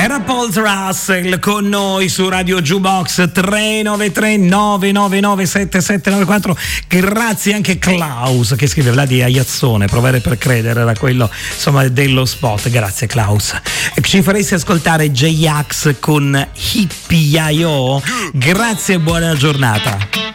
Era Paul Russell con noi su Radio Jukebox 393 999 7794. Grazie anche Klaus che scrive Vladi Aiazzone, provare per credere, era quello insomma dello spot. Grazie Klaus. Ci faresti ascoltare J-Ax con Hippie.io? Grazie e buona giornata.